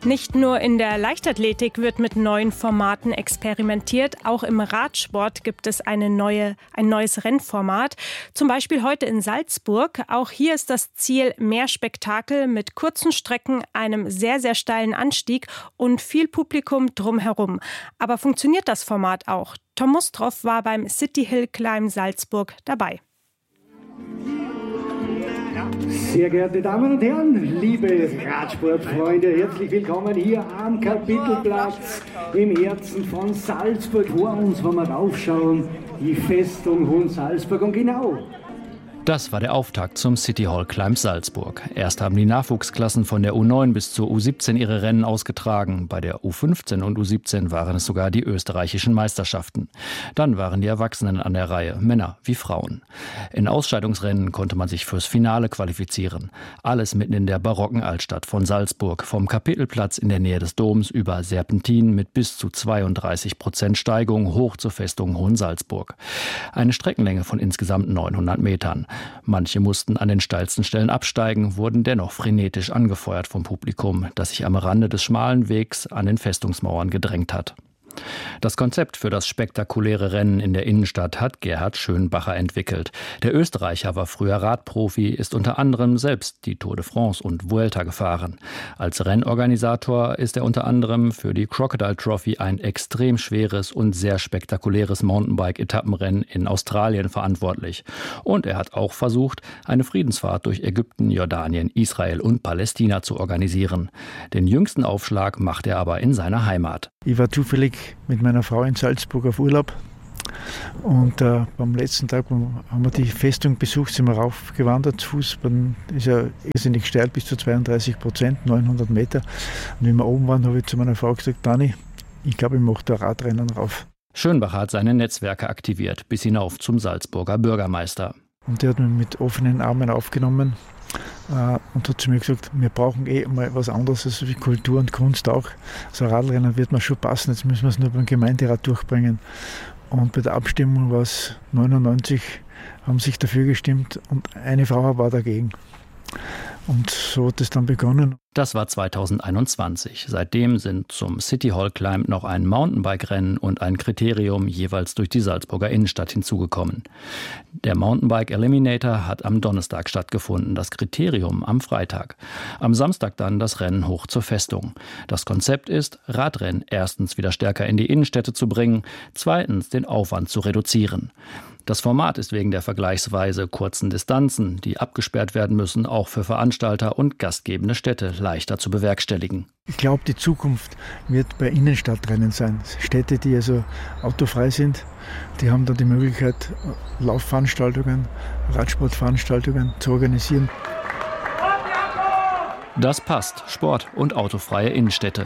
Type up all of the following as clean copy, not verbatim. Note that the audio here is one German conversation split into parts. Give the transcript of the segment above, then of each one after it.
Nicht nur in der Leichtathletik wird mit neuen Formaten experimentiert, auch im Radsport gibt es ein neues Rennformat. Zum Beispiel heute in Salzburg. Auch hier ist das Ziel mehr Spektakel mit kurzen Strecken, einem sehr, sehr steilen Anstieg und viel Publikum drumherum. Aber funktioniert das Format auch? Tom Mustroff war beim City Hill Climb Salzburg dabei. Sehr geehrte Damen und Herren, liebe Radsportfreunde, herzlich willkommen hier am Kapitelplatz im Herzen von Salzburg. Vor uns, wenn wir raufschauen, die Festung Hohensalzburg und genau. Das war der Auftakt zum City Hall Climb Salzburg. Erst haben die Nachwuchsklassen von der U9 bis zur U17 ihre Rennen ausgetragen. Bei der U15 und U17 waren es sogar die österreichischen Meisterschaften. Dann waren die Erwachsenen an der Reihe, Männer wie Frauen. In Ausscheidungsrennen konnte man sich fürs Finale qualifizieren. Alles mitten in der barocken Altstadt von Salzburg. Vom Kapitelplatz in der Nähe des Doms über Serpentinen mit bis zu 32% Steigung hoch zur Festung Hohensalzburg. Eine Streckenlänge von insgesamt 900 Metern. Manche mussten an den steilsten Stellen absteigen, wurden dennoch frenetisch angefeuert vom Publikum, das sich am Rande des schmalen Wegs an den Festungsmauern gedrängt hat. Das Konzept für das spektakuläre Rennen in der Innenstadt hat Gerhard Schönbacher entwickelt. Der Österreicher war früher Radprofi, ist unter anderem selbst die Tour de France und Vuelta gefahren. Als Rennorganisator ist er unter anderem für die Crocodile Trophy, ein extrem schweres und sehr spektakuläres Mountainbike-Etappenrennen in Australien, verantwortlich. Und er hat auch versucht, eine Friedensfahrt durch Ägypten, Jordanien, Israel und Palästina zu organisieren. Den jüngsten Aufschlag macht er aber in seiner Heimat. Ich war zufällig mit meiner Frau in Salzburg auf Urlaub und beim letzten Tag haben wir die Festung besucht, sind wir raufgewandert zu Fuß. Dann ist ja irrsinnig steil, bis zu 32%, 900 Meter. Und wenn wir oben waren, habe ich zu meiner Frau gesagt, Dani, ich glaube, ich mache da Radrennen rauf. Schönbacher hat seine Netzwerke aktiviert, bis hinauf zum Salzburger Bürgermeister. Und der hat mich mit offenen Armen aufgenommen und hat zu mir gesagt, wir brauchen mal was anderes als wie Kultur und Kunst auch. So ein Radrennen wird mir schon passen, jetzt müssen wir es nur beim Gemeinderat durchbringen. Und bei der Abstimmung war es 99, haben sich dafür gestimmt und eine Frau war dagegen. Und so hat es dann begonnen. Das war 2021. Seitdem sind zum City Hall Climb noch ein Mountainbike-Rennen und ein Kriterium jeweils durch die Salzburger Innenstadt hinzugekommen. Der Mountainbike Eliminator hat am Donnerstag stattgefunden, das Kriterium am Freitag. Am Samstag dann das Rennen hoch zur Festung. Das Konzept ist, Radrennen erstens wieder stärker in die Innenstädte zu bringen, zweitens den Aufwand zu reduzieren. Das Format ist wegen der vergleichsweise kurzen Distanzen, die abgesperrt werden müssen, auch für Veranstalter und gastgebende Städte leichter zu bewerkstelligen. Ich glaube, die Zukunft wird bei Innenstadtrennen sein. Städte, die also autofrei sind, die haben dann die Möglichkeit, Laufveranstaltungen, Radsportveranstaltungen zu organisieren. Das passt, Sport und autofreie Innenstädte.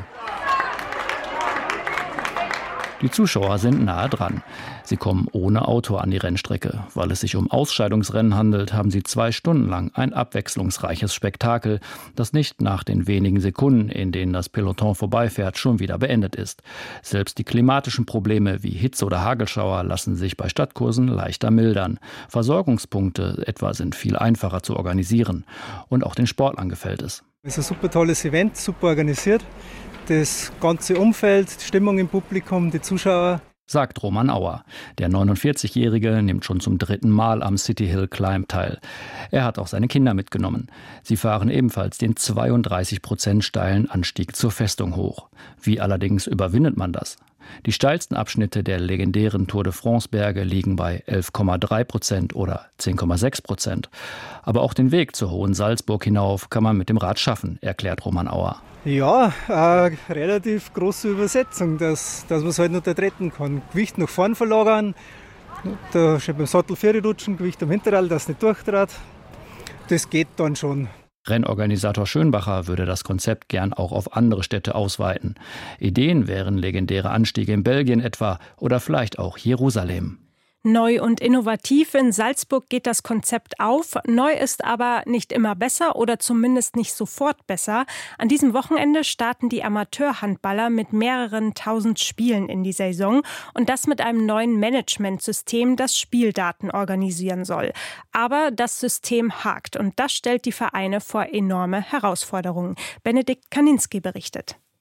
Die Zuschauer sind nahe dran. Sie kommen ohne Auto an die Rennstrecke. Weil es sich um Ausscheidungsrennen handelt, haben sie 2 Stunden lang ein abwechslungsreiches Spektakel, das nicht nach den wenigen Sekunden, in denen das Peloton vorbeifährt, schon wieder beendet ist. Selbst die klimatischen Probleme wie Hitze oder Hagelschauer lassen sich bei Stadtkursen leichter mildern. Versorgungspunkte etwa sind viel einfacher zu organisieren. Und auch den Sportlern gefällt es. Es ist ein super tolles Event, super organisiert. Das ganze Umfeld, die Stimmung im Publikum, die Zuschauer. Sagt Roman Auer. Der 49-Jährige nimmt schon zum 3. Mal am City Hill Climb teil. Er hat auch seine Kinder mitgenommen. Sie fahren ebenfalls den 32% steilen Anstieg zur Festung hoch. Wie allerdings überwindet man das? Die steilsten Abschnitte der legendären Tour de France Berge liegen bei 11,3% oder 10,6%. Aber auch den Weg zur Hohensalzburg hinauf kann man mit dem Rad schaffen, erklärt Roman Auer. Ja, relativ große Übersetzung, dass man es halt noch dort retten kann. Gewicht nach vorn verlagern, da schon beim Sattel Viere rutschen, Gewicht am Hinterrad, das nicht durchtrat. Das geht dann schon. Rennorganisator Schönbacher würde das Konzept gern auch auf andere Städte ausweiten. Ideen wären legendäre Anstiege in Belgien etwa oder vielleicht auch Jerusalem. Neu und innovativ in Salzburg geht das Konzept auf. Neu ist aber nicht immer besser oder zumindest nicht sofort besser. An diesem Wochenende starten die Amateurhandballer mit mehreren tausend Spielen in die Saison und das mit einem neuen Managementsystem, das Spieldaten organisieren soll. Aber das System hakt und das stellt die Vereine vor enorme Herausforderungen. Benedikt Kaninski berichtet.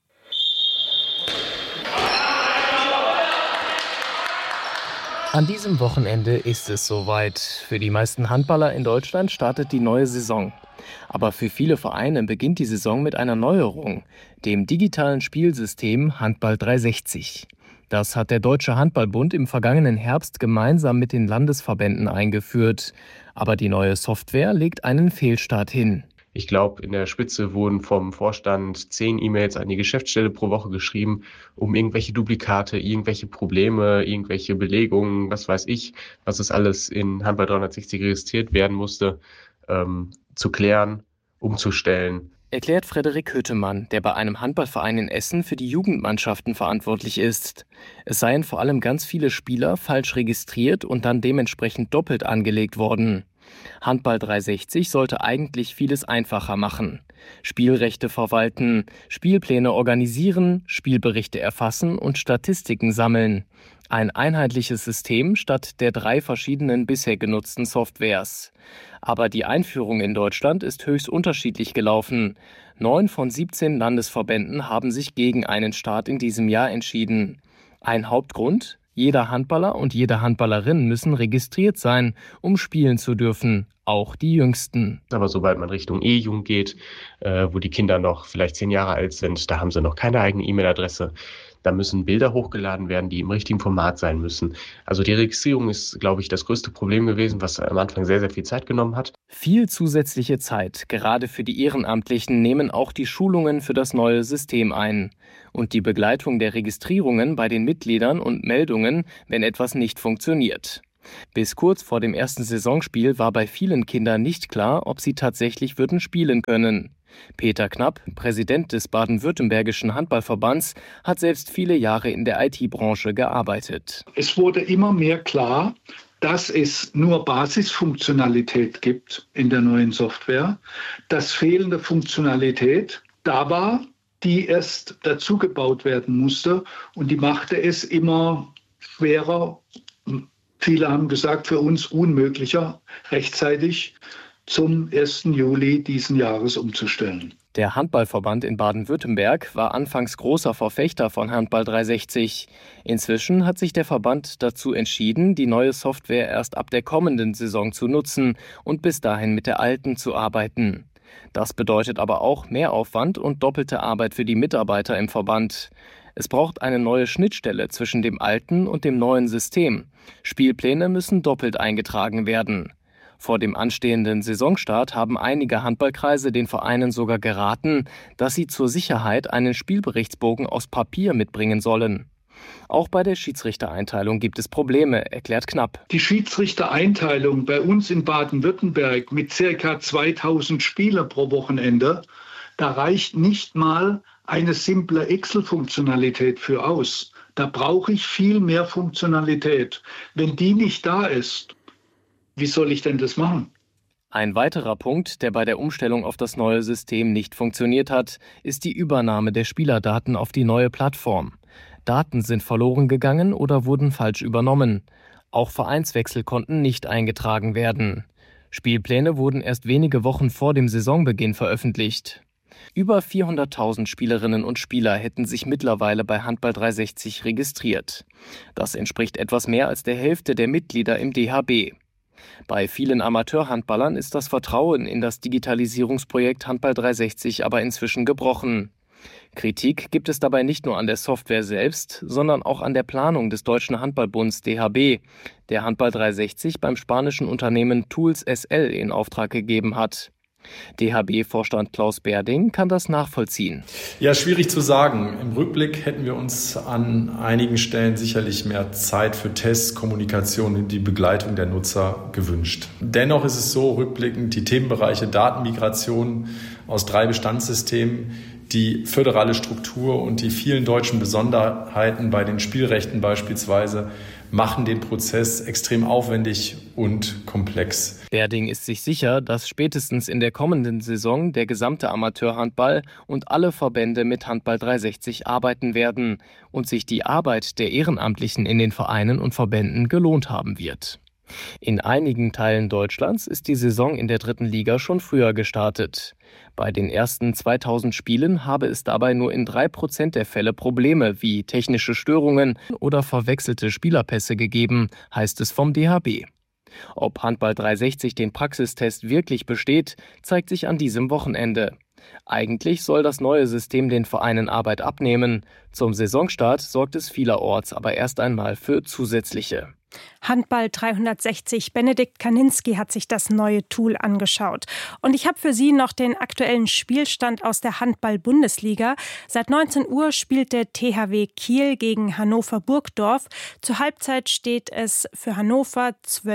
An diesem Wochenende ist es soweit. Für die meisten Handballer in Deutschland startet die neue Saison. Aber für viele Vereine beginnt die Saison mit einer Neuerung, dem digitalen Spielsystem Handball 360. Das hat der Deutsche Handball-Bund im vergangenen Herbst gemeinsam mit den Landesverbänden eingeführt. Aber die neue Software legt einen Fehlstart hin. Ich glaube, in der Spitze wurden vom Vorstand 10 E-Mails an die Geschäftsstelle pro Woche geschrieben, um irgendwelche Duplikate, irgendwelche Probleme, irgendwelche Belegungen, was weiß ich, was es alles in Handball 360 registriert werden musste, zu klären, umzustellen. Erklärt Frederik Hüttemann, der bei einem Handballverein in Essen für die Jugendmannschaften verantwortlich ist. Es seien vor allem ganz viele Spieler falsch registriert und dann dementsprechend doppelt angelegt worden. Handball 360 sollte eigentlich vieles einfacher machen. Spielrechte verwalten, Spielpläne organisieren, Spielberichte erfassen und Statistiken sammeln. Ein einheitliches System statt der 3 verschiedenen bisher genutzten Softwares. Aber die Einführung in Deutschland ist höchst unterschiedlich gelaufen. 9 von 17 Landesverbänden haben sich gegen einen Start in diesem Jahr entschieden. Ein Hauptgrund: Jeder Handballer und jede Handballerin müssen registriert sein, um spielen zu dürfen, auch die Jüngsten. Aber sobald man Richtung E-Jugend geht, wo die Kinder noch vielleicht 10 Jahre alt sind, da haben sie noch keine eigene E-Mail-Adresse. Da müssen Bilder hochgeladen werden, die im richtigen Format sein müssen. Also die Registrierung ist, glaube ich, das größte Problem gewesen, was am Anfang sehr, sehr viel Zeit genommen hat. Viel zusätzliche Zeit, gerade für die Ehrenamtlichen, nehmen auch die Schulungen für das neue System ein. Und die Begleitung der Registrierungen bei den Mitgliedern und Meldungen, wenn etwas nicht funktioniert. Bis kurz vor dem ersten Saisonspiel war bei vielen Kindern nicht klar, ob sie tatsächlich würden spielen können. Peter Knapp, Präsident des Baden-Württembergischen Handballverbands, hat selbst viele Jahre in der IT-Branche gearbeitet. Es wurde immer mehr klar, dass es nur Basisfunktionalität gibt in der neuen Software, dass fehlende Funktionalität da war, die erst dazugebaut werden musste, und die machte es immer schwerer, viele haben gesagt, für uns unmöglicher, rechtzeitig zum 1. Juli diesen Jahres umzustellen. Der Handballverband in Baden-Württemberg war anfangs großer Verfechter von Handball 360. Inzwischen hat sich der Verband dazu entschieden, die neue Software erst ab der kommenden Saison zu nutzen und bis dahin mit der alten zu arbeiten. Das bedeutet aber auch Mehraufwand und doppelte Arbeit für die Mitarbeiter im Verband. Es braucht eine neue Schnittstelle zwischen dem alten und dem neuen System. Spielpläne müssen doppelt eingetragen werden. Vor dem anstehenden Saisonstart haben einige Handballkreise den Vereinen sogar geraten, dass sie zur Sicherheit einen Spielberichtsbogen aus Papier mitbringen sollen. Auch bei der Schiedsrichtereinteilung gibt es Probleme, erklärt Knapp. Die Schiedsrichtereinteilung bei uns in Baden-Württemberg mit ca. 2000 Spieler pro Wochenende, da reicht nicht mal eine simple Excel-Funktionalität für aus. Da brauche ich viel mehr Funktionalität. Wenn die nicht da ist, wie soll ich denn das machen? Ein weiterer Punkt, der bei der Umstellung auf das neue System nicht funktioniert hat, ist die Übernahme der Spielerdaten auf die neue Plattform. Daten sind verloren gegangen oder wurden falsch übernommen. Auch Vereinswechsel konnten nicht eingetragen werden. Spielpläne wurden erst wenige Wochen vor dem Saisonbeginn veröffentlicht. Über 400.000 Spielerinnen und Spieler hätten sich mittlerweile bei Handball 360 registriert. Das entspricht etwas mehr als der Hälfte der Mitglieder im DHB. Bei vielen Amateurhandballern ist das Vertrauen in das Digitalisierungsprojekt Handball 360 aber inzwischen gebrochen. Kritik gibt es dabei nicht nur an der Software selbst, sondern auch an der Planung des Deutschen Handballbunds DHB, der Handball 360 beim spanischen Unternehmen Tools SL in Auftrag gegeben hat. DHB-Vorstand Klaus Berding kann das nachvollziehen. Ja, schwierig zu sagen. Im Rückblick hätten wir uns an einigen Stellen sicherlich mehr Zeit für Tests, Kommunikation und die Begleitung der Nutzer gewünscht. Dennoch ist es so, rückblickend, die Themenbereiche Datenmigration aus 3 Bestandssystemen, die föderale Struktur und die vielen deutschen Besonderheiten bei den Spielrechten beispielsweise machen den Prozess extrem aufwendig und komplex. Berding ist sich sicher, dass spätestens in der kommenden Saison der gesamte Amateurhandball und alle Verbände mit Handball 360 arbeiten werden und sich die Arbeit der Ehrenamtlichen in den Vereinen und Verbänden gelohnt haben wird. In einigen Teilen Deutschlands ist die Saison in der 3. Liga schon früher gestartet. Bei den ersten 2000 Spielen habe es dabei nur in 3% der Fälle Probleme wie technische Störungen oder verwechselte Spielerpässe gegeben, heißt es vom DHB. Ob Handball 360 den Praxistest wirklich besteht, zeigt sich an diesem Wochenende. Eigentlich soll das neue System den Vereinen Arbeit abnehmen. Zum Saisonstart sorgt es vielerorts aber erst einmal für zusätzliche. Handball 360. Benedikt Kaninski hat sich das neue Tool angeschaut. Und ich habe für Sie noch den aktuellen Spielstand aus der Handball-Bundesliga. Seit 19 Uhr spielt der THW Kiel gegen Hannover Burgdorf. Zur Halbzeit steht es für Hannover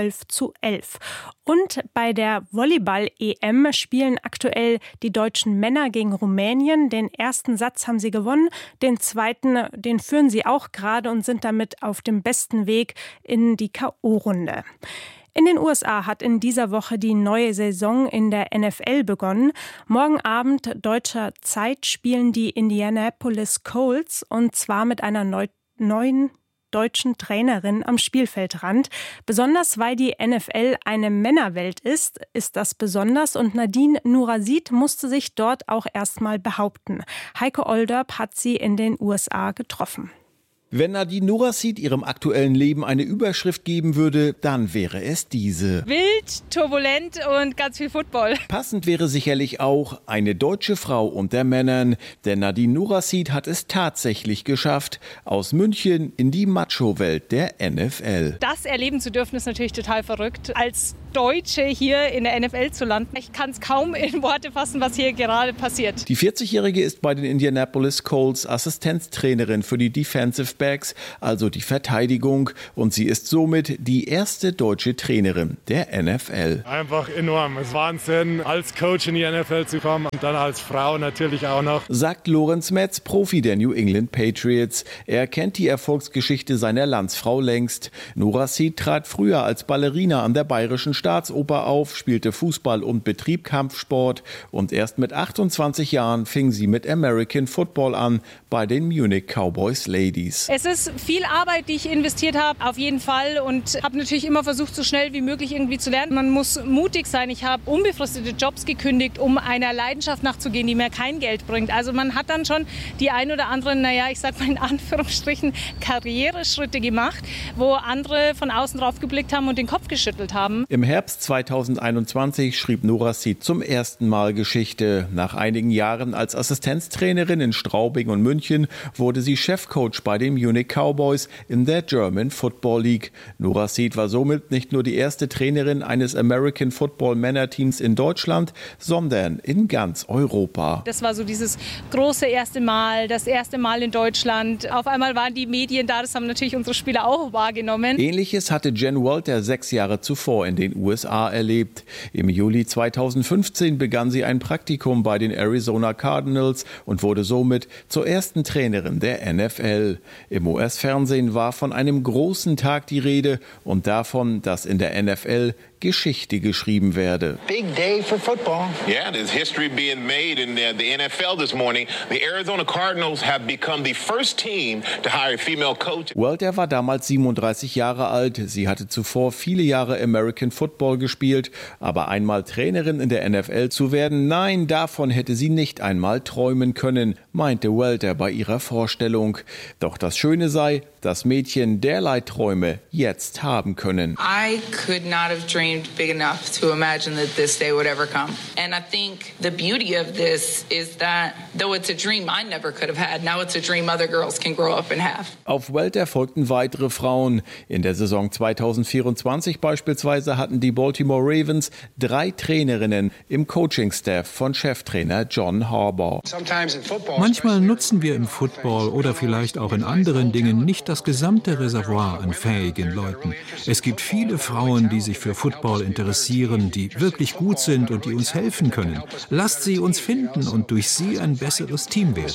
12:11. Und bei der Volleyball-EM spielen aktuell die deutschen Männer gegen Rumänien. Den ersten Satz haben sie gewonnen, den zweiten, den führen sie auch gerade und sind damit auf dem besten Weg in die K.O.-Runde. In den USA hat in dieser Woche die neue Saison in der NFL begonnen. Morgen Abend deutscher Zeit spielen die Indianapolis Colts und zwar mit einer neuen deutschen Trainerin am Spielfeldrand. Besonders weil die NFL eine Männerwelt ist das besonders und Nadine Nurasid musste sich dort auch erstmal behaupten. Heike Olderb hat sie in den USA getroffen. Wenn Nadine Nurasid ihrem aktuellen Leben eine Überschrift geben würde, dann wäre es diese. Wild, turbulent und ganz viel Football. Passend wäre sicherlich auch eine deutsche Frau unter Männern, denn Nadine Nurasid hat es tatsächlich geschafft, aus München in die Macho-Welt der NFL. Das erleben zu dürfen ist natürlich total verrückt. Als Deutsche hier in der NFL zu landen, ich kann es kaum in Worte fassen, was hier gerade passiert. Die 40-Jährige ist bei den Indianapolis Colts Assistenztrainerin für die Defensive Backs, also die Verteidigung, und sie ist somit die erste deutsche Trainerin der NFL. Einfach enorm, es ist Wahnsinn, als Coach in die NFL zu kommen und dann als Frau natürlich auch noch. Sagt Lorenz Metz, Profi der New England Patriots. Er kennt die Erfolgsgeschichte seiner Landsfrau längst. Nurasid trat früher als Ballerina an der Bayerischen Staatsoper auf, spielte Fußball und betrieb Kampfsport und erst mit 28 Jahren fing sie mit American Football an bei den Munich Cowboys Ladies. Es ist viel Arbeit, die ich investiert habe, auf jeden Fall, und habe natürlich immer versucht, so schnell wie möglich irgendwie zu lernen. Man muss mutig sein. Ich habe unbefristete Jobs gekündigt, um einer Leidenschaft nachzugehen, die mir kein Geld bringt. Also man hat dann schon die ein oder anderen, ich sag mal in Anführungsstrichen, Karriereschritte gemacht, wo andere von außen drauf geblickt haben und den Kopf geschüttelt haben. Im Herbst 2021 schrieb Nurasid zum ersten Mal Geschichte. Nach einigen Jahren als Assistenztrainerin in Straubing und München wurde sie Chefcoach bei den Munich Cowboys in der German Football League. Nurasid war somit nicht nur die erste Trainerin eines American Football Männerteams in Deutschland, sondern in ganz Europa. Das war so dieses große erste Mal, das erste Mal in Deutschland. Auf einmal waren die Medien da, das haben natürlich unsere Spieler auch wahrgenommen. Ähnliches hatte Jen Walter 6 Jahre zuvor in den USA erlebt. Im Juli 2015 begann sie ein Praktikum bei den Arizona Cardinals und wurde somit zur ersten Trainerin der NFL. Im US-Fernsehen war von einem großen Tag die Rede und davon, dass in der NFL Geschichte geschrieben werde. Big day for football. Yeah, there's history being made in the NFL this morning. The Arizona Cardinals have become the first team to hire a female coach. Walter war damals 37 Jahre alt. Sie hatte zuvor viele Jahre American Football gespielt, aber einmal Trainerin in der NFL zu werden, nein, davon hätte sie nicht einmal träumen können, meinte Walter bei ihrer Vorstellung. Doch das Schöne sei, dass Mädchen derlei Träume jetzt haben können. I could not have dreamed big enough to imagine that this day would ever come. And I think the beauty of this is that though it's a dream I never could have had, now it's a dream other girls can grow up and have. Auf Walter folgten weitere Frauen. In der Saison 2024 beispielsweise hatten die Baltimore Ravens 3 Trainerinnen im Coaching-Staff von Cheftrainer John Harbaugh. Manchmal nutzen wir im Football oder vielleicht auch in anderen Dingen nicht das gesamte Reservoir an fähigen Leuten. Es gibt viele Frauen, die sich für Football interessieren, die wirklich gut sind und die uns helfen können. Lasst sie uns finden und durch sie ein besseres Team werden.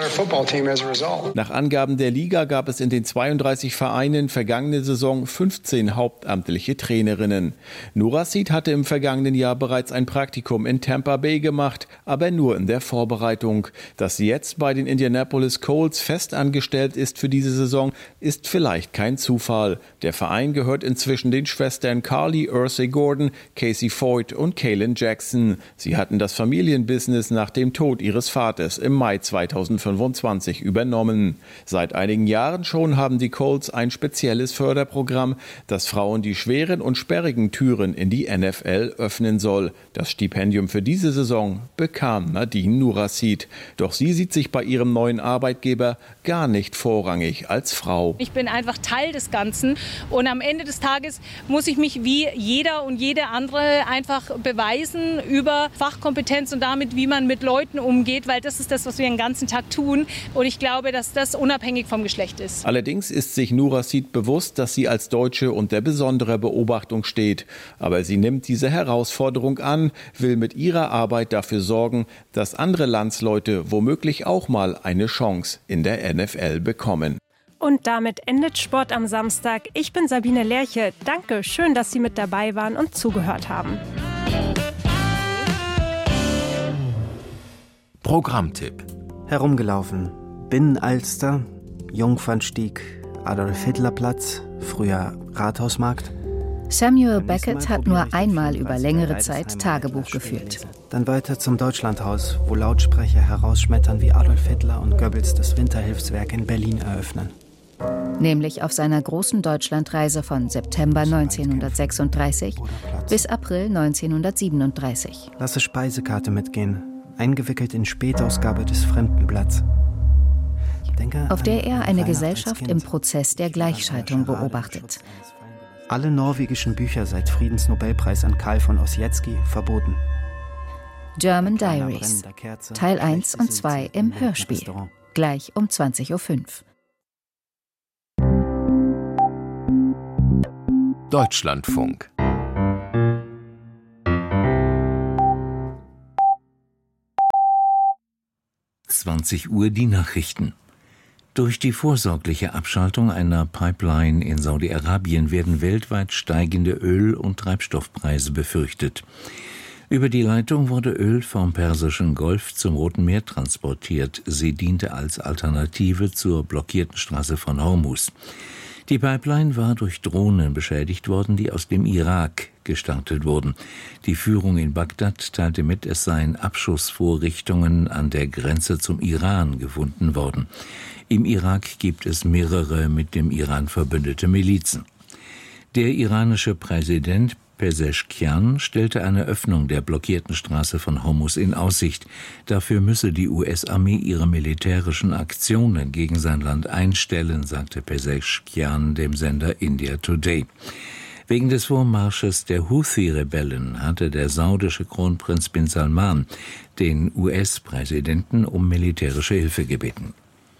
Nach Angaben der Liga gab es in den 32 Vereinen vergangene Saison 15 hauptamtliche Trainerinnen. Nurassid hatte im vergangenen Jahr bereits ein Praktikum in Tampa Bay gemacht, aber nur in der Vorbereitung. Dass sie jetzt bei den Indianapolis Colts fest angestellt ist für diese Saison, ist vielleicht kein Zufall. Der Verein gehört inzwischen den Schwestern Carly Ursay Gordon, Casey Foyt und Kaylin Jackson. Sie hatten das Familienbusiness nach dem Tod ihres Vaters im Mai 2025 übernommen. Seit einigen Jahren schon haben die Colts ein spezielles Förderprogramm, das Frauen die schweren und sperrigen Türen in die NFL öffnen soll. Das Stipendium für diese Saison bekam Nadine Nurassid. Doch sie sieht sich bei ihrem neuen Arbeitgeber gar nicht vorrangig als Frau. Ich bin einfach Teil des Ganzen und am Ende des Tages muss ich mich wie jeder und jede andere einfach beweisen über Fachkompetenz und damit, wie man mit Leuten umgeht, weil das ist das, was wir den ganzen Tag tun und ich glaube, dass das unabhängig vom Geschlecht ist. Allerdings ist sich Nurassid bewusst, dass sie als Deutsche unter besonderer Beobachtung steht. Aber sie nimmt diese Herausforderung an, will mit ihrer Arbeit dafür sorgen, dass andere Landsleute womöglich auch mal eine Chance in der NFL bekommen. Und damit endet Sport am Samstag. Ich bin Sabine Lerche. Danke, schön, dass Sie mit dabei waren und zugehört haben. Programmtipp. Herumgelaufen. Binnenalster, Jungfernstieg, Adolf-Hitler-Platz, früher Rathausmarkt. Samuel Beckett hat nur einmal über längere Zeit Tagebuch geführt. Dann weiter zum Deutschlandhaus, wo Lautsprecher herausschmettern, wie Adolf Hitler und Goebbels das Winterhilfswerk in Berlin eröffnen. Nämlich auf seiner großen Deutschlandreise von September 1936 bis April 1937. Lasse Speisekarte mitgehen, eingewickelt in Spätausgabe des Fremdenblatts. Auf der er eine Gesellschaft im Prozess der Gleichschaltung beobachtet. Alle norwegischen Bücher seit Friedensnobelpreis an Karl von Ossietzky verboten. German Diaries, Teil 1 und 2 im Hörspiel, gleich um 20.05 Uhr. Deutschlandfunk. Uhr die Nachrichten. Durch die vorsorgliche Abschaltung einer Pipeline in Saudi-Arabien werden weltweit steigende Öl- und Treibstoffpreise befürchtet. Über die Leitung wurde Öl vom Persischen Golf zum Roten Meer transportiert. Sie diente als Alternative zur blockierten Straße von Hormuz. Die Pipeline war durch Drohnen beschädigt worden, die aus dem Irak gestartet wurden. Die Führung in Bagdad teilte mit, es seien Abschussvorrichtungen an der Grenze zum Iran gefunden worden. Im Irak gibt es mehrere mit dem Iran verbündete Milizen. Der iranische Präsident Pezeshkian stellte eine Öffnung der blockierten Straße von Hormuz in Aussicht. Dafür müsse die US-Armee ihre militärischen Aktionen gegen sein Land einstellen, sagte Pezeshkian dem Sender India Today. Wegen des Vormarsches der Houthi-Rebellen hatte der saudische Kronprinz bin Salman den US-Präsidenten um militärische Hilfe gebeten.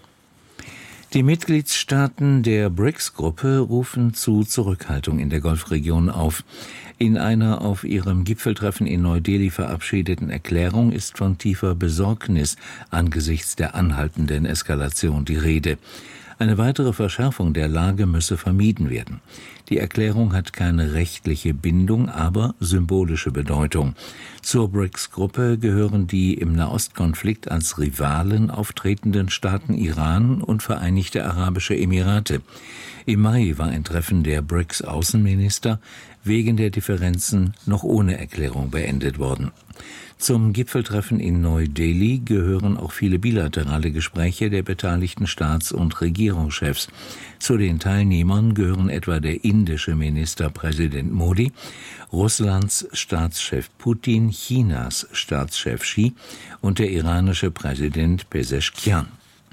Die Mitgliedstaaten der BRICS-Gruppe rufen zu Zurückhaltung in der Golfregion auf. In einer auf ihrem Gipfeltreffen in Neu-Delhi verabschiedeten Erklärung ist von tiefer Besorgnis angesichts der anhaltenden Eskalation die Rede. Eine weitere Verschärfung der Lage müsse vermieden werden. Die Erklärung hat keine rechtliche Bindung, aber symbolische Bedeutung. Zur BRICS-Gruppe gehören die im Nahostkonflikt als Rivalen auftretenden Staaten Iran und Vereinigte Arabische Emirate. Im Mai war ein Treffen der BRICS-Außenminister wegen der Differenzen noch ohne Erklärung beendet worden. Zum Gipfeltreffen in Neu-Delhi gehören auch viele bilaterale Gespräche der beteiligten Staats- und Regierungschefs. Zu den Teilnehmern gehören etwa der indische Ministerpräsident Modi, Russlands Staatschef Putin, Chinas Staatschef Xi und der iranische Präsident Pezeshkian.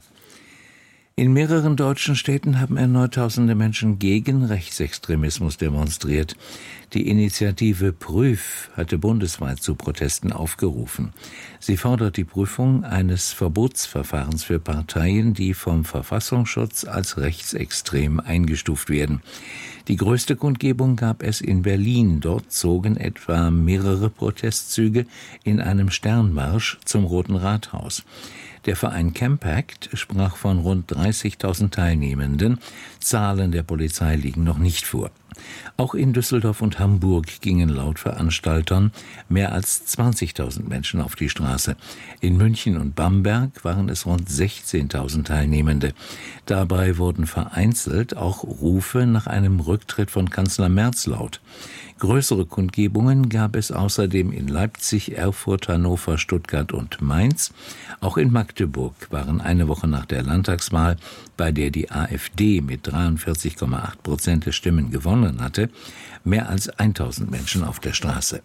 In mehreren deutschen Städten haben erneut tausende Menschen gegen Rechtsextremismus demonstriert. Die Initiative Prüf hatte bundesweit zu Protesten aufgerufen. Sie fordert die Prüfung eines Verbotsverfahrens für Parteien, die vom Verfassungsschutz als rechtsextrem eingestuft werden. Die größte Kundgebung gab es in Berlin. Dort zogen etwa mehrere Protestzüge in einem Sternmarsch zum Roten Rathaus. Der Verein Campact sprach von rund 30.000 Teilnehmenden. Zahlen der Polizei liegen noch nicht vor. Auch in Düsseldorf und Hamburg gingen laut Veranstaltern mehr als 20.000 Menschen auf die Straße. In München und Bamberg waren es rund 16.000 Teilnehmende. Dabei wurden vereinzelt auch Rufe nach einem Rücktritt von Kanzler Merz laut. Größere Kundgebungen gab es außerdem in Leipzig, Erfurt, Hannover, Stuttgart und Mainz. Auch in Magdeburg waren eine Woche nach der Landtagswahl, bei der die AfD mit 43,8% der Stimmen gewonnen hatte, mehr als 1.000 Menschen auf der Straße.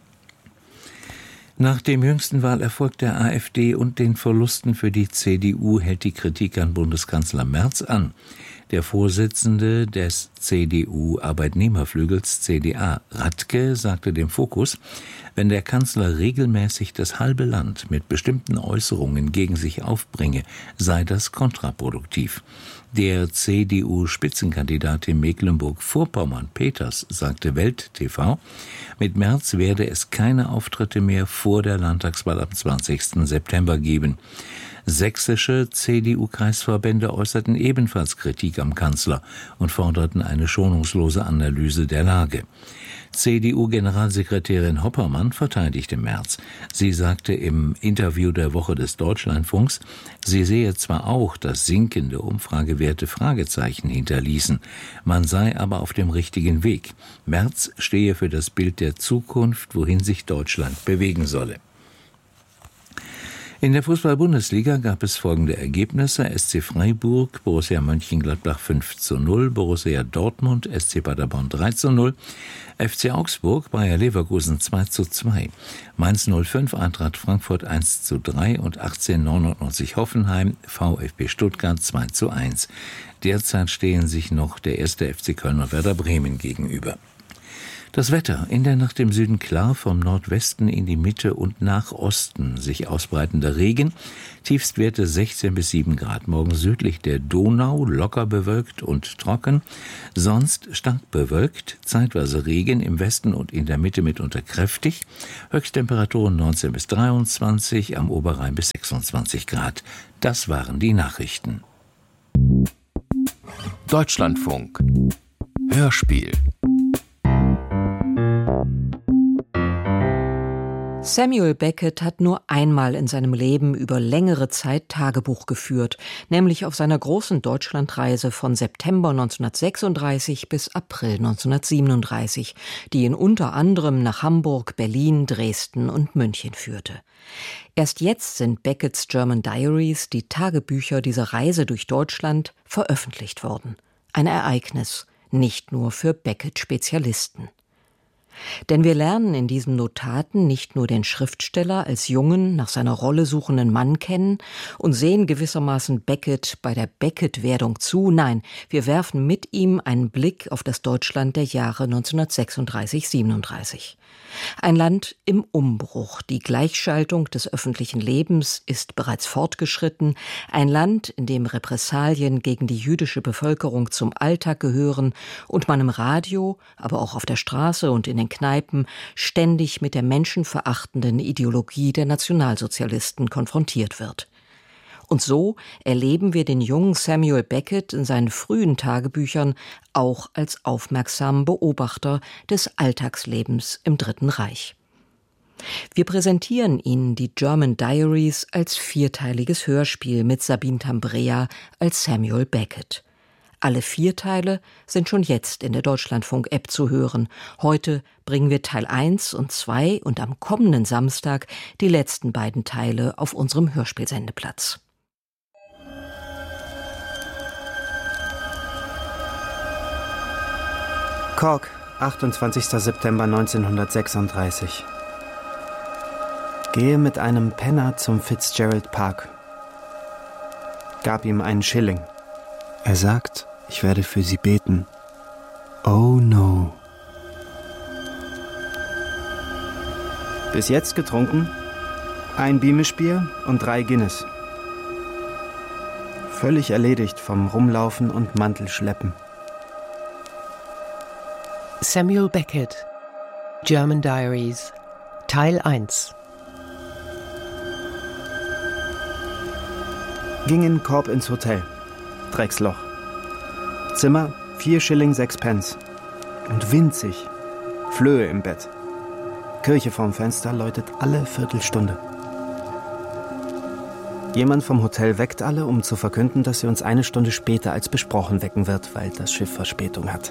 Nach dem jüngsten Wahlerfolg der AfD und den Verlusten für die CDU hält die Kritik an Bundeskanzler Merz an. Der Vorsitzende des CDU-Arbeitnehmerflügels CDA, Radke, sagte dem Fokus, wenn der Kanzler regelmäßig das halbe Land mit bestimmten Äußerungen gegen sich aufbringe, sei das kontraproduktiv. Der CDU-Spitzenkandidat in Mecklenburg-Vorpommern, Peters, sagte Welt TV, mit Merz werde es keine Auftritte mehr vor der Landtagswahl am 20. September geben. Sächsische CDU-Kreisverbände äußerten ebenfalls Kritik am Kanzler und forderten eine schonungslose Analyse der Lage. CDU-Generalsekretärin Hoppermann verteidigte Merz. Sie sagte im Interview der Woche des Deutschlandfunks, sie sehe zwar auch, dass sinkende Umfragewerte Fragezeichen hinterließen, man sei aber auf dem richtigen Weg. Merz stehe für das Bild der Zukunft, wohin sich Deutschland bewegen solle. In der Fußball-Bundesliga gab es folgende Ergebnisse: SC Freiburg, Borussia Mönchengladbach 5:0, Borussia Dortmund, SC Paderborn 3:0, FC Augsburg, Bayer Leverkusen 2:2, Mainz 05, Eintracht Frankfurt 1:3 und 1899 Hoffenheim, VfB Stuttgart 2:1. Derzeit stehen sich noch der 1. FC Köln und Werder Bremen gegenüber. Das Wetter: in der Nacht im Süden klar, vom Nordwesten in die Mitte und nach Osten sich ausbreitender Regen, Tiefstwerte 16 bis 7 Grad. Morgen südlich der Donau locker bewölkt und trocken, sonst stark bewölkt, zeitweise Regen, im Westen und in der Mitte mitunter kräftig, Höchsttemperaturen 19 bis 23, am Oberrhein bis 26 Grad. Das waren die Nachrichten. Deutschlandfunk Hörspiel. Samuel Beckett hat nur einmal in seinem Leben über längere Zeit Tagebuch geführt, nämlich auf seiner großen Deutschlandreise von September 1936 bis April 1937, die ihn unter anderem nach Hamburg, Berlin, Dresden und München führte. Erst jetzt sind Becketts German Diaries, die Tagebücher dieser Reise durch Deutschland, veröffentlicht worden. Ein Ereignis, nicht nur für Beckett-Spezialisten. Denn wir lernen in diesen Notaten nicht nur den Schriftsteller als jungen, nach seiner Rolle suchenden Mann kennen und sehen gewissermaßen Beckett bei der Beckett-Werdung zu, nein, wir werfen mit ihm einen Blick auf das Deutschland der Jahre 1936-37. Ein Land im Umbruch, die Gleichschaltung des öffentlichen Lebens ist bereits fortgeschritten, ein Land, in dem Repressalien gegen die jüdische Bevölkerung zum Alltag gehören und man im Radio, aber auch auf der Straße und in den Kneipen ständig mit der menschenverachtenden Ideologie der Nationalsozialisten konfrontiert wird. Und so erleben wir den jungen Samuel Beckett in seinen frühen Tagebüchern auch als aufmerksamen Beobachter des Alltagslebens im Dritten Reich. Wir präsentieren Ihnen die German Diaries als vierteiliges Hörspiel mit Sabine Tambrea als Samuel Beckett. Alle 4 Teile sind schon jetzt in der Deutschlandfunk-App zu hören. Heute bringen wir Teil 1 und 2 und am kommenden Samstag die letzten beiden Teile auf unserem Hörspielsendeplatz. Cork, 28. September 1936. Gehe mit einem Penner zum Fitzgerald Park. Gab ihm einen Schilling. Er sagt, ich werde für Sie beten. Oh no. Bis jetzt getrunken? 1 Beamish-Bier und 3 Guinness. Völlig erledigt vom Rumlaufen und Mantelschleppen. Samuel Beckett, German Diaries, Teil 1. Ging in Korb ins Hotel. Drecksloch. Zimmer 4 Schilling 6 Pence. und winzig. Flöhe im Bett. Kirche vorm Fenster läutet alle Viertelstunde. Jemand vom Hotel weckt alle, um zu verkünden, dass sie uns 1 Stunde später als besprochen wecken wird, weil das Schiff Verspätung hat.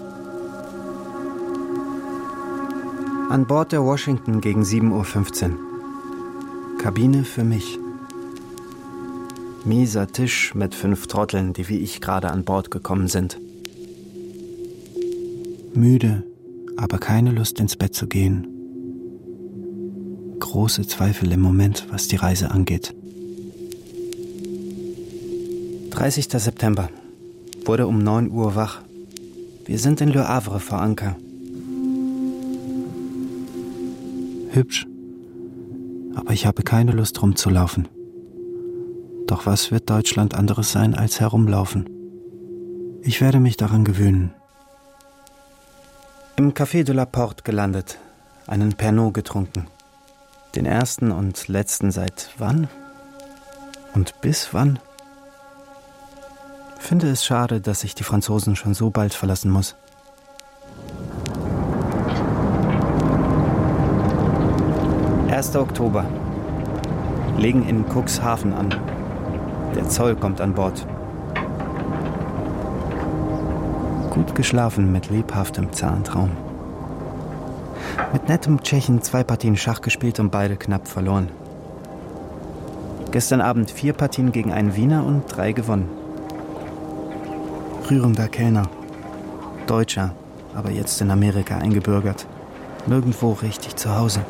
An Bord der Washington gegen 7:15 Uhr. Kabine für mich. Mieser Tisch mit 5 Trotteln, die wie ich gerade an Bord gekommen sind. Müde, aber keine Lust ins Bett zu gehen. Große Zweifel im Moment, was die Reise angeht. 30. September. Wurde um 9 Uhr wach. Wir sind in Le Havre vor Anker. Hübsch. Aber ich habe keine Lust rumzulaufen. Doch was wird Deutschland anderes sein als herumlaufen? Ich werde mich daran gewöhnen. Im Café de la Porte gelandet, einen Pernod getrunken. Den ersten und letzten seit wann? Und bis wann? Finde es schade, dass ich die Franzosen schon so bald verlassen muss. Oktober. Legen in Cuxhaven an. Der Zoll kommt an Bord. Gut geschlafen mit lebhaftem Zahntraum. Mit nettem Tschechen 2 Partien Schach gespielt und beide knapp verloren. Gestern Abend 4 Partien gegen einen Wiener und 3 gewonnen. Rührender Kellner. Deutscher, aber jetzt in Amerika eingebürgert. Nirgendwo richtig zu Hause.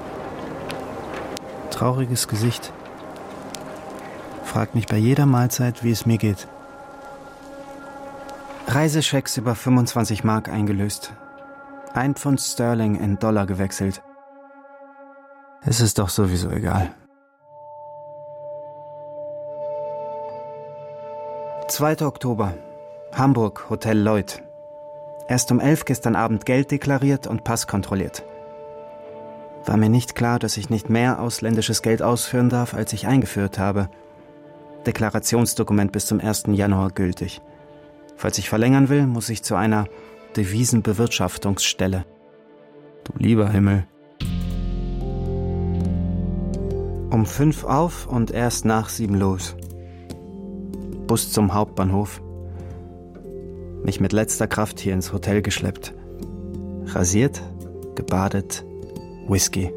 Trauriges Gesicht. Fragt mich bei jeder Mahlzeit, wie es mir geht. Reisechecks über 25 Mark eingelöst. 1 Pfund Sterling in Dollar gewechselt. Es ist doch sowieso egal. 2. Oktober. Hamburg, Hotel Lloyd. Erst um 11 gestern Abend Geld deklariert und Pass kontrolliert. War mir nicht klar, dass ich nicht mehr ausländisches Geld ausführen darf, als ich eingeführt habe. Deklarationsdokument bis zum 1. Januar gültig. Falls ich verlängern will, muss ich zu einer Devisenbewirtschaftungsstelle. Du lieber Himmel. Um 5 auf und erst nach 7 los. Bus zum Hauptbahnhof. Mich mit letzter Kraft hier ins Hotel geschleppt. Rasiert, gebadet, Whisky.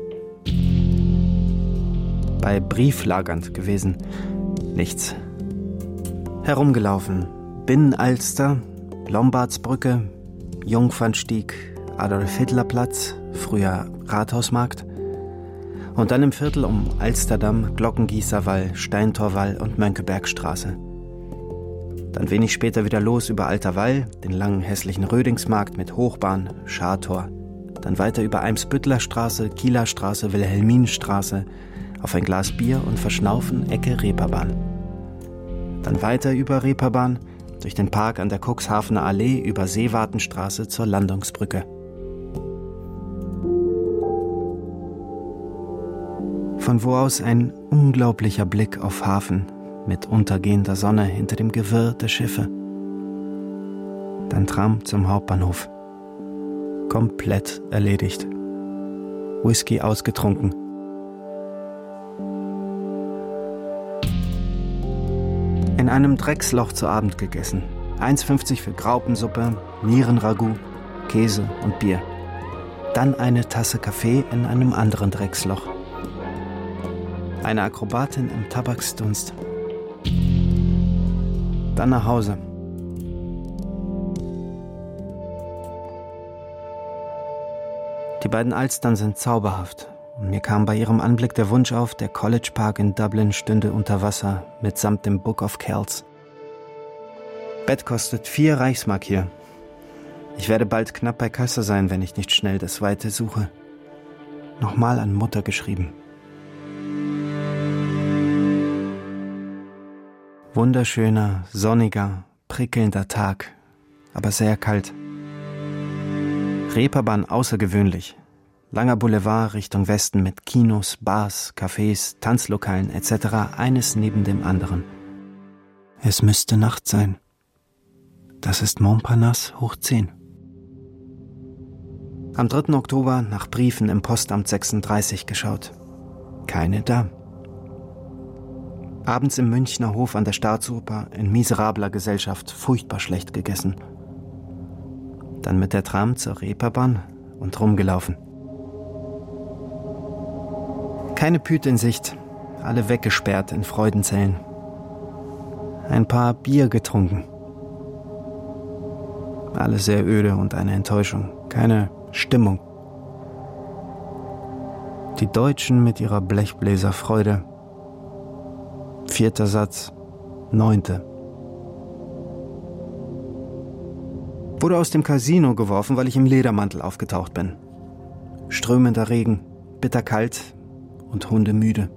Bei Brieflagernd gewesen. Nichts. Herumgelaufen. Binnenalster, Lombardsbrücke, Jungfernstieg, Adolf-Hitler-Platz, früher Rathausmarkt. Und dann im Viertel um Alsterdamm, Glockengießerwall, Steintorwall und Mönckebergstraße. Dann wenig später wieder los über Alterwall, den langen hässlichen Rödingsmarkt mit Hochbahn, Schartor. Dann weiter über Eimsbüttler-Straße, Kieler Straße, Wilhelminenstraße, auf ein Glas Bier und Verschnaufen, Ecke Reeperbahn. Dann weiter über Reeperbahn, durch den Park an der Cuxhavener Allee über Seewartenstraße zur Landungsbrücke. Von wo aus ein unglaublicher Blick auf Hafen mit untergehender Sonne hinter dem Gewirr der Schiffe. Dann Tram zum Hauptbahnhof. Komplett erledigt. Whisky ausgetrunken. In einem Drecksloch zu Abend gegessen. 1,50 für Graupensuppe, Nierenragout, Käse und Bier. Dann eine Tasse Kaffee in einem anderen Drecksloch. Eine Akrobatin im Tabaksdunst. Dann nach Hause. Die beiden Alstern sind zauberhaft. Und mir kam bei ihrem Anblick der Wunsch auf, der College Park in Dublin stünde unter Wasser, mitsamt dem Book of Kells. Bett kostet 4 Reichsmark hier. Ich werde bald knapp bei Kasse sein, wenn ich nicht schnell das Weite suche. Nochmal an Mutter geschrieben. Wunderschöner, sonniger, prickelnder Tag, aber sehr kalt. Reeperbahn außergewöhnlich. Langer Boulevard Richtung Westen mit Kinos, Bars, Cafés, Tanzlokalen etc. eines neben dem anderen. Es müsste Nacht sein. Das ist Montparnasse hoch 10. Am 3. Oktober nach Briefen im Postamt 36 geschaut. Keine da. Abends im Münchner Hof an der Staatsoper in miserabler Gesellschaft furchtbar schlecht gegessen. Dann mit der Tram zur Reeperbahn und rumgelaufen. Keine Püte in Sicht, alle weggesperrt in Freudenzellen. Ein paar Bier getrunken. Alles sehr öde und eine Enttäuschung, keine Stimmung. Die Deutschen mit ihrer Blechbläserfreude. 4. Satz, 9. Wurde aus dem Casino geworfen, weil ich im Ledermantel aufgetaucht bin. Strömender Regen, bitterkalt und hundemüde.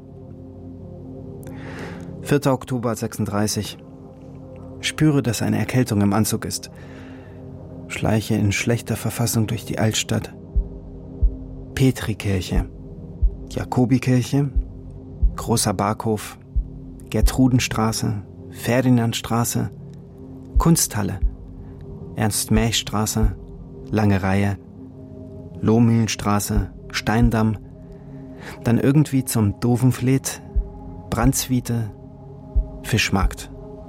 4. Oktober 36. Spüre, dass eine Erkältung im Anzug ist. Schleiche in schlechter Verfassung durch die Altstadt. Petrikirche, Jakobikirche, Großer Backhof, Gertrudenstraße, Ferdinandstraße, Kunsthalle, Ernst-Mäch-Straße, Lange Reihe, Lohmühlenstraße, Steindamm, dann irgendwie zum Dovenfleet, Brandswiete, Fischmarkt.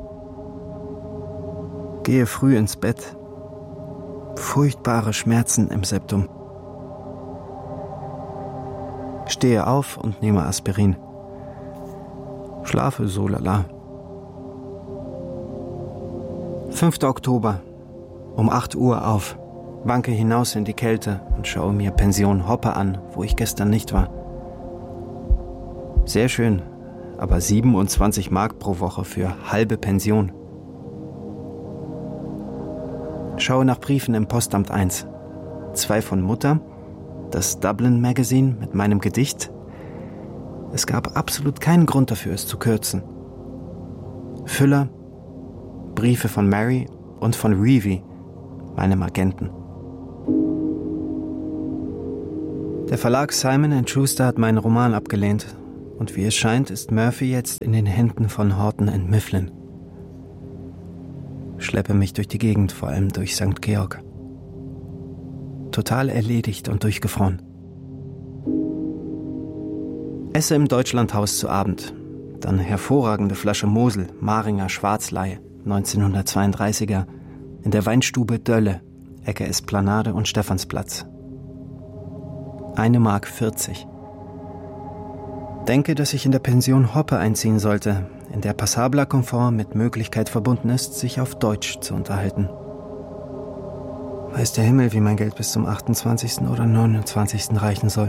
Gehe früh ins Bett. Furchtbare Schmerzen im Septum. Stehe auf und nehme Aspirin. Schlafe so lala. 5. Oktober. Um 8 Uhr auf. Wanke hinaus in die Kälte und schaue mir Pension Hoppe an, wo ich gestern nicht war. Sehr schön, aber 27 Mark pro Woche für halbe Pension. Schaue nach Briefen im Postamt 1. 2 von Mutter, das Dublin Magazine mit meinem Gedicht. Es gab absolut keinen Grund dafür, es zu kürzen. Füller, Briefe von Mary und von Reevy, meinem Agenten. Der Verlag Simon & Schuster hat meinen Roman abgelehnt und wie es scheint, ist Murphy jetzt in den Händen von Horton & Mifflin. Schleppe mich durch die Gegend, vor allem durch St. Georg. Total erledigt und durchgefroren. Esse im Deutschlandhaus zu Abend. Dann hervorragende Flasche Mosel, Maringer Schwarzleihe, 1932er, in der Weinstube Dölle, Ecke Esplanade und Stephansplatz. 1,40 Mark. Denke, dass ich in der Pension Hoppe einziehen sollte, in der passabler Komfort mit Möglichkeit verbunden ist, sich auf Deutsch zu unterhalten. Weiß der Himmel, wie mein Geld bis zum 28. oder 29. reichen soll.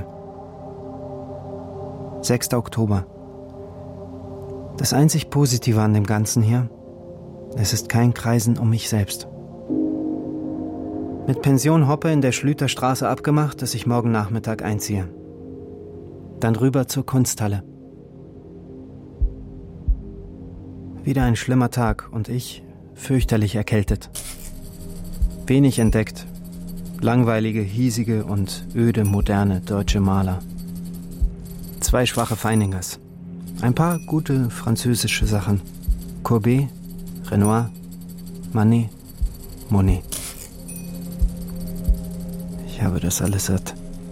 6. Oktober. Das einzig Positive an dem Ganzen hier, es ist kein Kreisen um mich selbst. Mit Pension Hoppe in der Schlüterstraße abgemacht, dass ich morgen Nachmittag einziehe. Dann rüber zur Kunsthalle. Wieder ein schlimmer Tag und ich fürchterlich erkältet. Wenig entdeckt. Langweilige, hiesige und öde, moderne deutsche Maler. 2 schwache Feiningers. Ein paar gute französische Sachen. Courbet, Renoir, Manet, Monet. Ich habe das alles satt.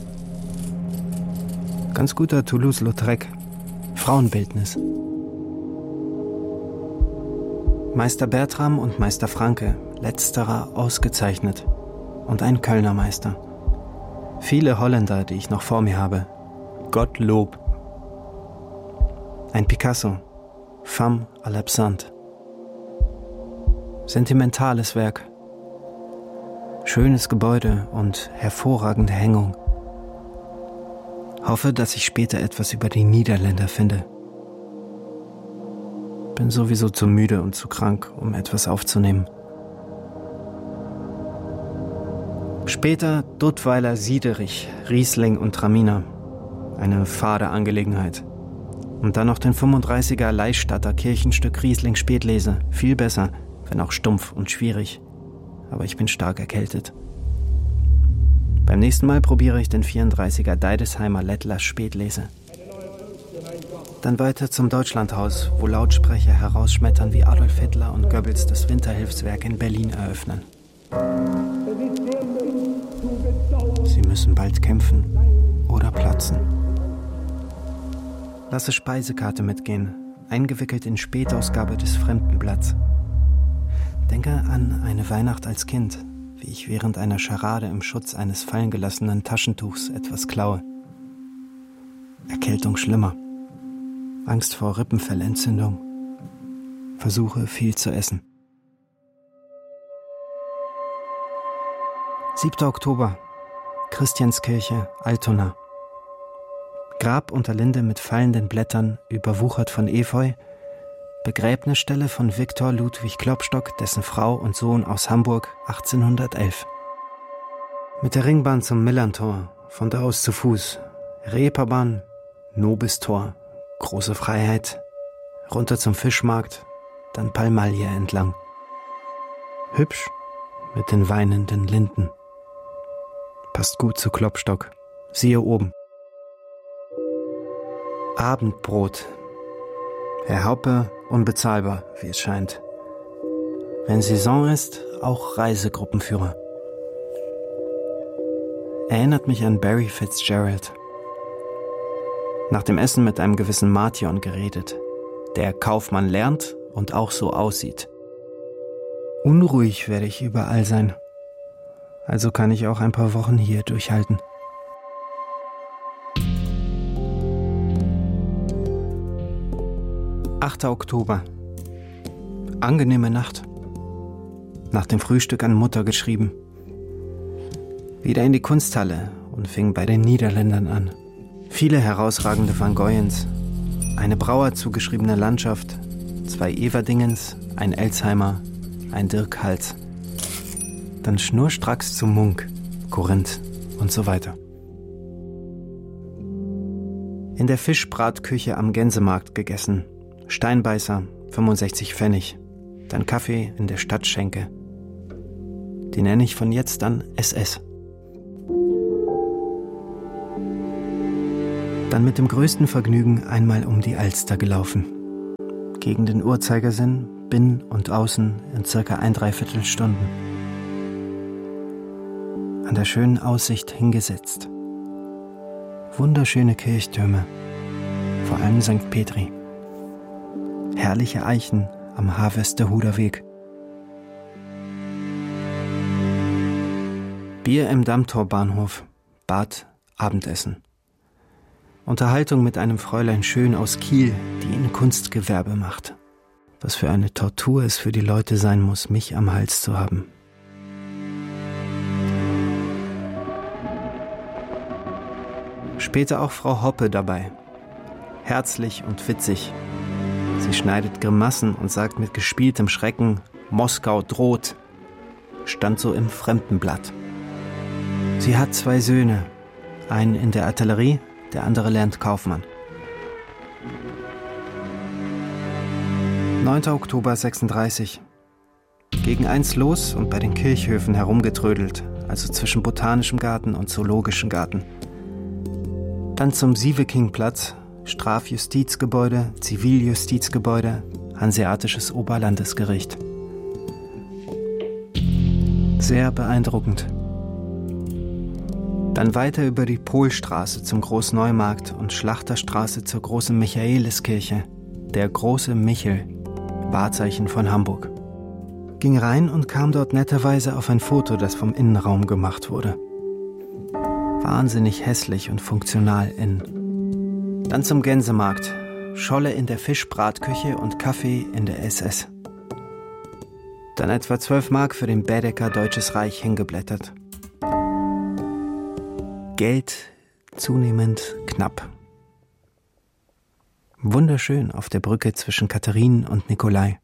Ganz guter Toulouse-Lautrec. Frauenbildnis. Meister Bertram und Meister Franke, letzterer ausgezeichnet. Und ein Kölner Meister. Viele Holländer, die ich noch vor mir habe. Gottlob. Ein Picasso. Femme à l'absente. Sentimentales Werk. Schönes Gebäude und hervorragende Hängung. Hoffe, dass ich später etwas über die Niederländer finde. Bin sowieso zu müde und zu krank, um etwas aufzunehmen. Später Duttweiler Siederich, Riesling und Traminer. Eine fade Angelegenheit. Und dann noch den 35er Leihstatter Kirchenstück Riesling Spätlese. Viel besser, wenn auch stumpf und schwierig. Aber ich bin stark erkältet. Beim nächsten Mal probiere ich den 34er Deidesheimer Lettler Spätlese. Dann weiter zum Deutschlandhaus, wo Lautsprecher herausschmettern, wie Adolf Hitler und Goebbels das Winterhilfswerk in Berlin eröffnen. Sie müssen bald kämpfen oder platzen. Lasse Speisekarte mitgehen, eingewickelt in Spätausgabe des Fremdenblatts. Denke an eine Weihnacht als Kind, wie ich während einer Scharade im Schutz eines fallengelassenen Taschentuchs etwas klaue. Erkältung schlimmer. Angst vor Rippenfellentzündung. Versuche, viel zu essen. 7. Oktober. Christianskirche, Altona. Grab unter Linde mit fallenden Blättern, überwuchert von Efeu. Begräbnisstelle von Viktor Ludwig Klopstock, dessen Frau und Sohn aus Hamburg, 1811. Mit der Ringbahn zum Millerntor, von da aus zu Fuß. Reeperbahn, Nobistor, Große Freiheit, runter zum Fischmarkt, dann Palmalie entlang. Hübsch mit den weinenden Linden. Passt gut zu Klopstock. Siehe oben. Abendbrot. Herr Haupe, unbezahlbar, wie es scheint. Wenn Saison ist, auch Reisegruppenführer. Erinnert mich an Barry Fitzgerald. Nach dem Essen mit einem gewissen Martion geredet. Der Kaufmann lernt und auch so aussieht. Unruhig werde ich überall sein. Also kann ich auch ein paar Wochen hier durchhalten. »8. Oktober. Angenehme Nacht. Nach dem Frühstück an Mutter geschrieben. Wieder in die Kunsthalle und fing bei den Niederländern an. Viele herausragende Van Goyens, eine Brauer zugeschriebene Landschaft, 2 Everdingens, ein Elsheimer, ein Dirk Hals. Dann schnurstracks zu Munk, Korinth und so weiter. In der Fischbratküche am Gänsemarkt gegessen. Steinbeißer, 65 Pfennig. Dann Kaffee in der Stadtschenke. Die nenne ich von jetzt an SS. Dann mit dem größten Vergnügen einmal um die Alster gelaufen. Gegen den Uhrzeigersinn, binnen und außen in circa 1/3 Stunden. An der schönen Aussicht hingesetzt. Wunderschöne Kirchtürme, vor allem St. Petri. Herrliche Eichen am Harvesterhuder Weg. Bier im Dammtorbahnhof, Bad, Abendessen. Unterhaltung mit einem Fräulein Schön aus Kiel, die in Kunstgewerbe macht. Was für eine Tortur es für die Leute sein muss, mich am Hals zu haben. Später auch Frau Hoppe dabei. Herzlich und witzig. Sie schneidet Grimassen und sagt mit gespieltem Schrecken, Moskau droht. Stand so im Fremdenblatt. Sie hat 2 Söhne. Einen in der Artillerie, der andere lernt Kaufmann. 9. Oktober 36. Gegen 1 los und bei den Kirchhöfen herumgetrödelt, also zwischen Botanischem Garten und Zoologischem Garten. Dann zum Sievekingplatz, Strafjustizgebäude, Ziviljustizgebäude, Hanseatisches Oberlandesgericht. Sehr beeindruckend. Dann weiter über die Polstraße zum Großneumarkt und Schlachterstraße zur großen Michaeliskirche, der große Michel, Wahrzeichen von Hamburg. Ging rein und kam dort netterweise auf ein Foto, das vom Innenraum gemacht wurde. Wahnsinnig hässlich und funktional innen. Dann zum Gänsemarkt, Scholle in der Fischbratküche und Kaffee in der SS. Dann etwa 12 Mark für den Baedeker Deutsches Reich hingeblättert. Geld zunehmend knapp. Wunderschön auf der Brücke zwischen Katharinen und Nikolai.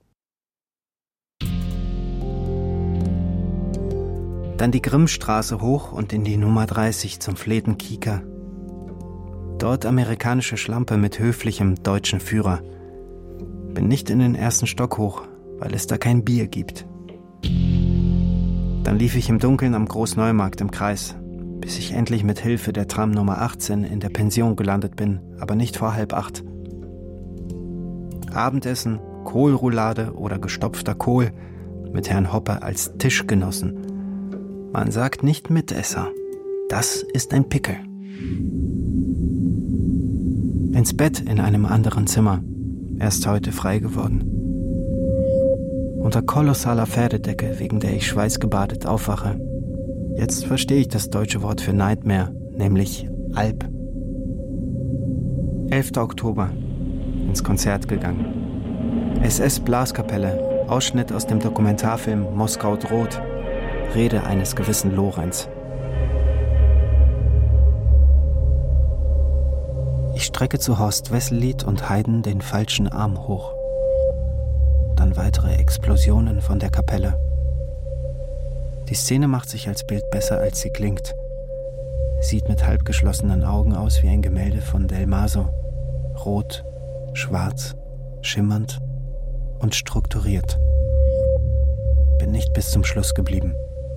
Dann die Grimmstraße hoch und in die Nummer 30 zum Fletenkieker. Dort amerikanische Schlampe mit höflichem deutschen Führer. Bin nicht in den 1. Stock hoch, weil es da kein Bier gibt. Dann lief ich im Dunkeln am Großneumarkt im Kreis, bis ich endlich mit Hilfe der Tram Nummer 18 in der Pension gelandet bin, aber nicht vor 7:30. Abendessen, Kohlroulade oder gestopfter Kohl mit Herrn Hoppe als Tischgenossen. Man sagt nicht Mitesser. Das ist ein Pickel. Ins Bett in einem anderen Zimmer. Erst heute frei geworden. Unter kolossaler Pferdedecke, wegen der ich schweißgebadet aufwache. Jetzt verstehe ich das deutsche Wort für Nightmare, nämlich Alp. 11. Oktober. Ins Konzert gegangen. SS Blaskapelle. Ausschnitt aus dem Dokumentarfilm Moskau droht. Rede eines gewissen Lorenz. Ich strecke zu Horst Wesselied und Haydn den falschen Arm hoch. Dann weitere Explosionen von der Kapelle. Die Szene macht sich als Bild besser, als sie klingt. Sieht mit halb geschlossenen Augen aus wie ein Gemälde von Del Maso. Rot, schwarz, schimmernd und strukturiert. Bin nicht bis zum Schluss geblieben.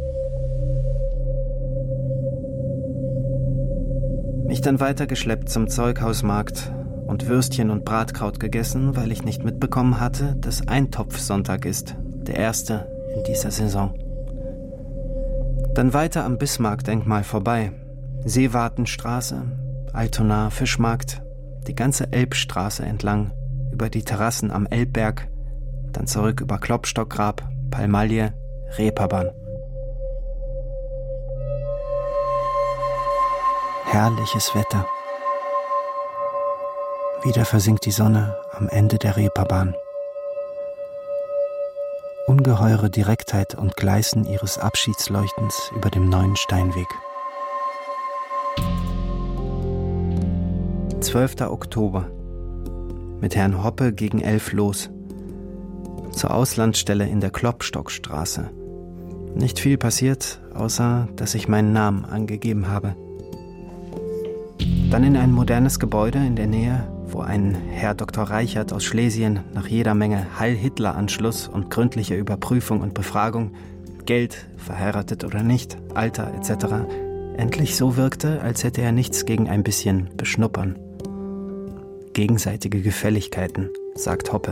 Mich dann weitergeschleppt zum Zeughausmarkt und Würstchen und Bratkraut gegessen, weil ich nicht mitbekommen hatte, dass Eintopfsonntag ist, der erste in dieser Saison. Dann weiter am Bismarck-Denkmal vorbei. Seewartenstraße, Altona, Fischmarkt, die ganze Elbstraße entlang, über die Terrassen am Elbberg, dann zurück über Klopstockgrab, Palmalie, Reeperbahn. Herrliches Wetter. Wieder versinkt die Sonne am Ende der Reeperbahn. Ungeheure Direktheit und Gleißen ihres Abschiedsleuchtens über dem neuen Steinweg. 12. Oktober. Mit Herrn Hoppe gegen 11 los. Zur Auslandsstelle in der Klopstockstraße. Nicht viel passiert, außer dass ich meinen Namen angegeben habe. Dann in ein modernes Gebäude in der Nähe, wo ein Herr Dr. Reichert aus Schlesien nach jeder Menge Heil-Hitler-Anschluss und gründlicher Überprüfung und Befragung, Geld, verheiratet oder nicht, Alter etc., endlich so wirkte, als hätte er nichts gegen ein bisschen Beschnuppern. Gegenseitige Gefälligkeiten, sagt Hoppe.